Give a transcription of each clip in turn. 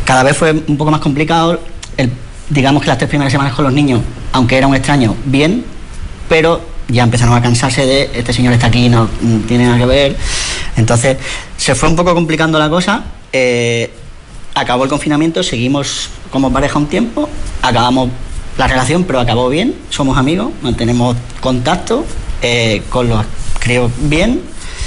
cada vez fue un poco más complicado. Digamos que las 3 primeras semanas con los niños, aunque era un extraño, bien, pero ya empezaron a cansarse de este señor está aquí, no tiene nada que ver. Entonces se fue un poco complicando la cosa. Acabó el confinamiento, seguimos como pareja un tiempo, acabamos la relación, pero acabó bien, somos amigos, mantenemos contacto, con los críos bien.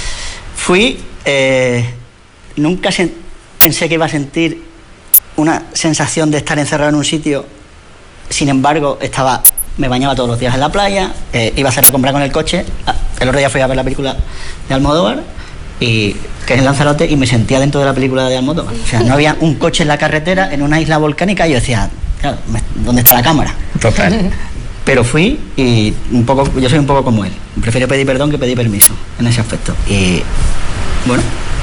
Nunca pensé que iba a sentir una sensación de estar encerrado en un sitio. Sin embargo, me bañaba todos los días en la playa, iba a hacer la compra con el coche. El otro día fui a ver la película de Almodóvar, que es en Lanzarote, y me sentía dentro de la película de Almodóvar. O sea, no había un coche en la carretera, en una isla volcánica, y yo decía, claro, ¿dónde está la cámara? Total. Pero fui y yo soy un poco como él. Prefiero pedir perdón que pedir permiso en ese aspecto. Y bueno.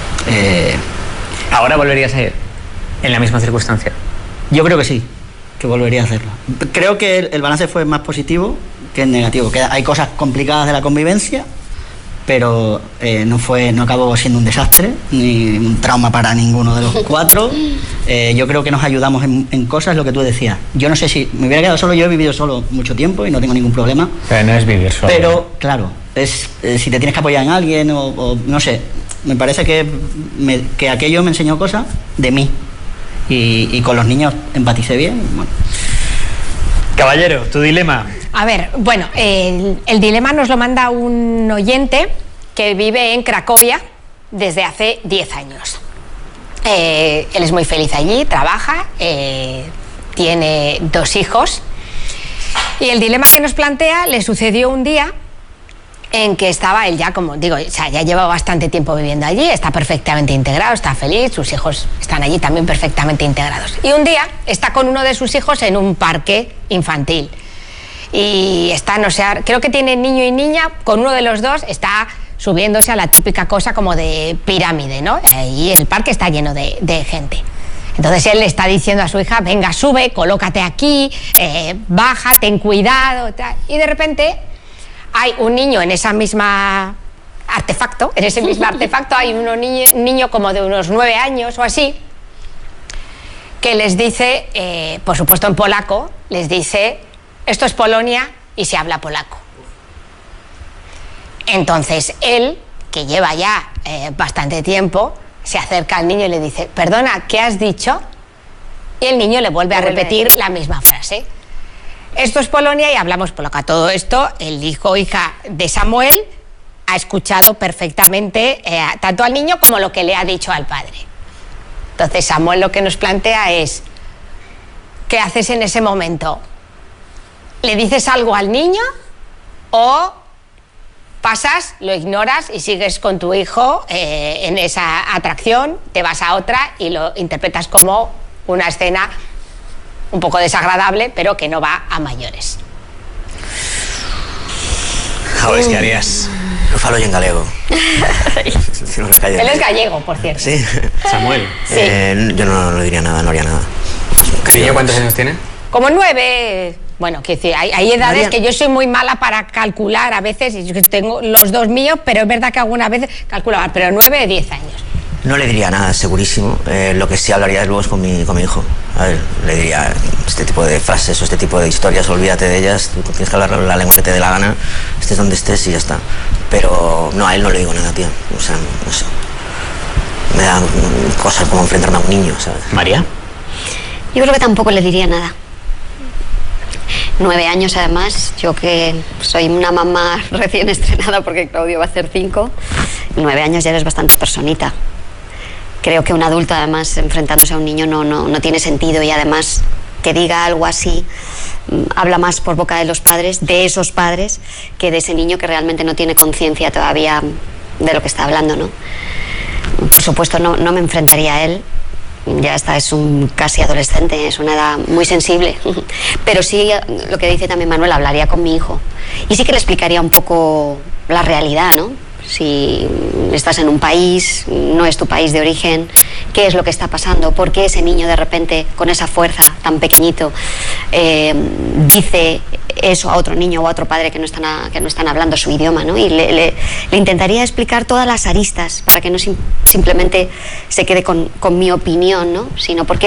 ¿Ahora volverías a ir en la misma circunstancia? Yo creo que sí, que volvería a hacerlo. Creo que el balance fue más positivo que el negativo. Que hay cosas complicadas de la convivencia, pero no acabó siendo un desastre ni un trauma para ninguno de los 4. Yo creo que nos ayudamos en cosas, lo que tú decías. Yo no sé si me hubiera quedado solo, yo he vivido solo mucho tiempo y no tengo ningún problema. Pero no es vivir solo. Pero claro, si te tienes que apoyar en alguien o no sé, me parece que aquello me enseñó cosas de mí y con los niños empaticé bien. Bueno. Caballero, tu dilema. A ver, bueno, el dilema nos lo manda un oyente que vive en Cracovia desde hace 10 años. Él es muy feliz allí, trabaja, tiene 2 hijos, y el dilema que nos plantea le sucedió un día en que estaba él ya, como digo, o sea, ya lleva bastante tiempo viviendo allí, está perfectamente integrado, está feliz, sus hijos están allí también perfectamente integrados. Y un día está con uno de sus hijos en un parque infantil. Y están, o sea, creo que tiene niño y niña, con uno de los dos está subiéndose a la típica cosa como de pirámide, ¿no? Y el parque está lleno de gente. Entonces él le está diciendo a su hija, venga, sube, colócate aquí, baja, ten cuidado, tal. Y de repente hay un niño en esa misma artefacto, hay un niño como de unos 9 años o así, que les dice, por supuesto en polaco, les dice, esto es Polonia y se habla polaco. Entonces él, que lleva ya bastante tiempo, se acerca al niño y le dice, perdona, ¿qué has dicho? Y el niño le vuelve a repetir la misma frase. Esto es Polonia y hablamos polaco. Todo esto, el hijo o hija de Samuel ha escuchado perfectamente tanto al niño como lo que le ha dicho al padre. Entonces Samuel lo que nos plantea es, ¿qué haces en ese momento? ¿Le dices algo al niño o pasas, lo ignoras y sigues con tu hijo en esa atracción, te vas a otra y lo interpretas como una escena un poco desagradable, pero que no va a mayores? Joder, ¿qué harías? Yo falo en galego. Él es gallego, por cierto. Sí. Samuel. Sí. Yo no diría nada, no haría nada. ¿Cariño cuántos años tiene? Como 9. Bueno, que decir, hay edades que yo soy muy mala para calcular a veces, y yo tengo los 2 míos, pero es verdad que algunas veces calculaba, pero 9, 10 años. No le diría nada, segurísimo. Lo que sí hablaría luego es con mi hijo. A ver, le diría este tipo de frases o este tipo de historias, olvídate de ellas, tú tienes que hablar la lengua que te dé la gana, estés donde estés y ya está. Pero no, a él no le digo nada, tío. O sea, no sé. Me da cosas como enfrentarme a un niño, ¿sabes? ¿María? Yo creo que tampoco le diría nada. 9 años además, yo que soy una mamá recién estrenada porque Claudio va a hacer 5, 9 años ya eres bastante personita. Creo que un adulto además enfrentándose a un niño no tiene sentido, y además que diga algo así habla más por boca de los padres, de esos padres, que de ese niño que realmente no tiene conciencia todavía de lo que está hablando, ¿no? Por supuesto no me enfrentaría a él. Ya es un casi adolescente, es una edad muy sensible, pero sí, lo que dice también Manuel, hablaría con mi hijo y sí que le explicaría un poco la realidad, ¿no? Si estás en un país, no es tu país de origen, qué es lo que está pasando, por qué ese niño de repente con esa fuerza tan pequeñito dice eso a otro niño o a otro padre que no están hablando su idioma, ¿no? Y le intentaría explicar todas las aristas para que no simplemente se quede con mi opinión, ¿no? Sino porque